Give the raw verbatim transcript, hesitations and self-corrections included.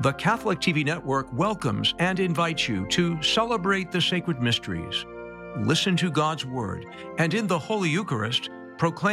The Catholic T V Network welcomes and invites you to celebrate the sacred mysteries, listen to God's Word, and in the Holy Eucharist, proclaim